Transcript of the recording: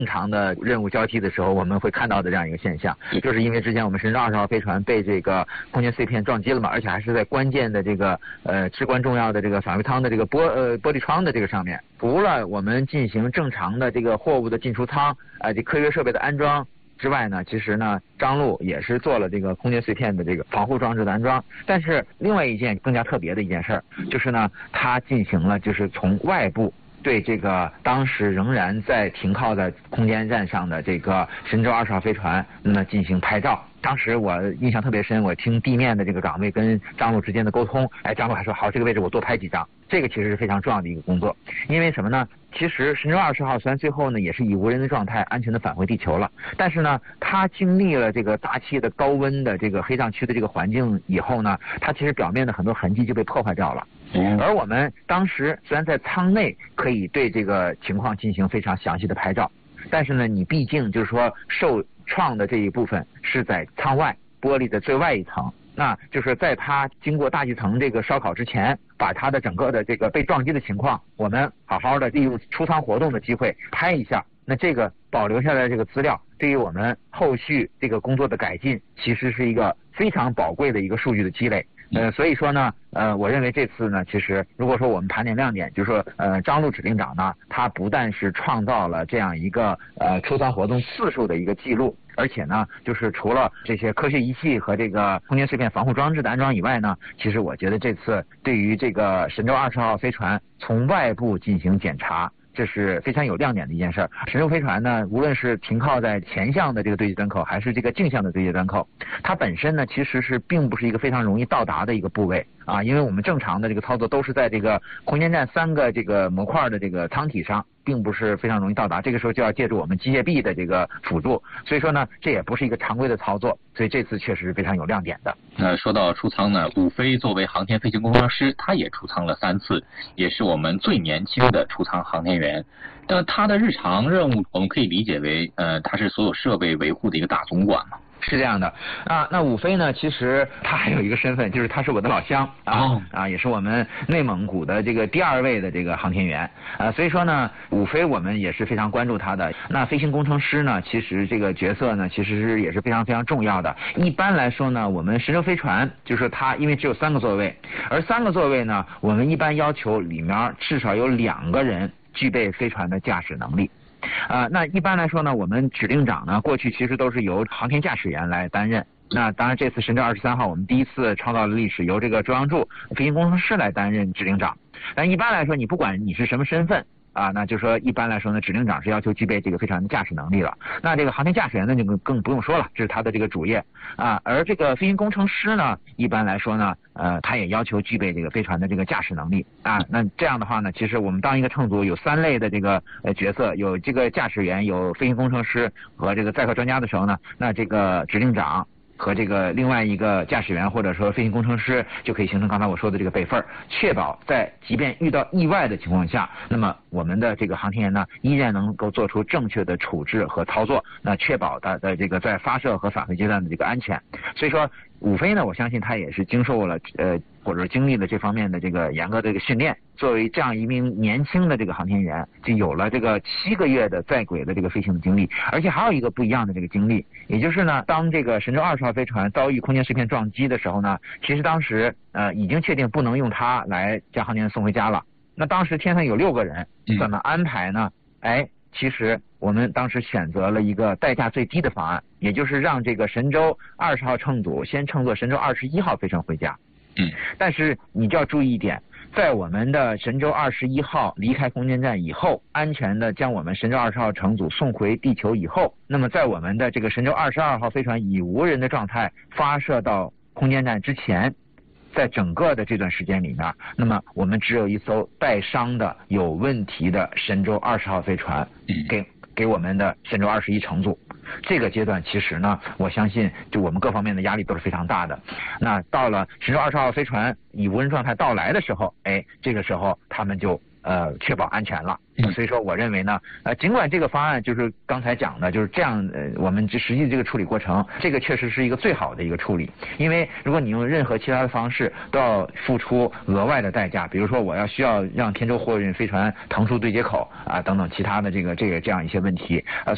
正常的任务交替的时候我们会看到的这样一个现象，就是因为之前我们神舟20号飞船被这个空间碎片撞击了嘛，而且还是在关键的这个至关重要的这个反馈舱的这个玻璃窗的这个上面，除了我们进行正常的这个货物的进出舱这科学设备的安装之外呢，其实呢张陆也是做了这个空间碎片的这个防护装置的安装。但是另外一件更加特别的一件事儿，就是呢他进行了就是从外部对这个当时仍然在停靠在空间站上的这个神舟20号飞船，那么进行拍照。当时我印象特别深，我听地面的这个岗位跟张陆之间的沟通，张陆还说好，这个位置我多拍几张。这个其实是非常重要的一个工作，因为什么呢？其实神舟20号虽然最后呢也是以无人的状态安全的返回地球了，但是呢它经历了这个大气的高温的这个黑障区的这个环境以后呢，它其实表面的很多痕迹就被破坏掉了。而我们当时虽然在舱内可以对这个情况进行非常详细的拍照，但是呢你毕竟就是说受创的这一部分是在舱外玻璃的最外一层，那就是在它经过大气层这个烧烤之前，把它的整个的这个被撞击的情况，我们好好的利用出舱活动的机会拍一下，那这个保留下来的这个资料对于我们后续这个工作的改进其实是一个非常宝贵的一个数据的积累。所以说呢我认为这次呢其实如果说我们盘点亮点，就是说张陆指令长呢他不但是创造了这样一个出舱活动次数的一个记录，而且呢就是除了这些科学仪器和这个空间碎片防护装置的安装以外呢，其实我觉得这次对于这个神舟20号飞船从外部进行检查，这是非常有亮点的一件事儿。神舟飞船呢，无论是停靠在前向的这个对接端口，还是这个径向的对接端口，它本身呢其实是并不是一个非常容易到达的一个部位啊，因为我们正常的这个操作都是在这个空间站3个这个模块的这个舱体上，并不是非常容易到达，这个时候就要借助我们机械臂的这个辅助，所以说呢这也不是一个常规的操作，所以这次确实是非常有亮点的。 说到出舱呢，伍飞作为航天飞行工程师，他也出舱了3次，也是我们最年轻的出舱航天员。但他的日常任务我们可以理解为他是所有设备维护的一个大总管嘛。 是这样的那伍飞呢，其实他还有一个身份，就是他是我的老乡也是我们内蒙古的这个第2位的这个航天员所以说呢，伍飞我们也是非常关注他的。那飞行工程师呢，其实这个角色呢，其实是也是非常非常重要的。一般来说呢，我们神舟飞船就是它因为只有3个座位，而3个座位呢，我们一般要求里面至少有2个人具备飞船的驾驶能力。那一般来说呢，我们指令长呢，过去其实都是由航天驾驶员来担任。那当然，这次神舟23号我们第一次创造了历史，由这个周阳柱飞行工程师来担任指令长。但一般来说，你不管你是什么身份那就说一般来说呢，指令长是要求具备这个飞船的驾驶能力了。那这个航天驾驶员呢，就更不用说了，这是他的这个主业而这个飞行工程师呢，一般来说呢，他也要求具备这个飞船的这个驾驶能力那这样的话呢，其实我们当一个乘组有3类的这个角色，有这个驾驶员，有飞行工程师和这个载荷专家的时候呢，那这个指令长和这个另外一个驾驶员或者说飞行工程师就可以形成刚才我说的这个备份，确保在即便遇到意外的情况下，那么我们的这个航天员呢依然能够做出正确的处置和操作，那确保它的这个在发射和返回阶段的这个安全。所以说伍飞呢，我相信他也是经受了或者经历了这方面的这个严格的这个训练，作为这样一名年轻的这个航天员，就有了这个7个月的在轨的这个飞行的经历。而且还有一个不一样的这个经历，也就是呢，当这个神舟20号飞船遭遇空间碎片撞击的时候呢，其实当时已经确定不能用它来将航天员送回家了。那当时天上有6个人，怎么安排呢？其实我们当时选择了一个代价最低的方案，也就是让这个神舟20号乘组先乘坐神舟21号飞船回家。但是你就要注意一点，在我们的神舟21号离开空间站以后，安全的将我们神舟20号乘组送回地球以后，那么在我们的这个神舟22号飞船以无人的状态发射到空间站之前，在整个的这段时间里面，那么我们只有一艘带伤的有问题的神舟20号飞船给我们的神舟21乘组。这个阶段其实呢，我相信就我们各方面的压力都是非常大的。那到了神舟20号飞船以无人状态到来的时候，这个时候他们就确保安全了。所以说我认为呢尽管这个方案就是刚才讲的就是这样我们实际这个处理过程，这个确实是一个最好的一个处理。因为如果你用任何其他的方式，都要付出额外的代价，比如说我需要让天舟货运飞船腾出对接口等等其他的这样一些问题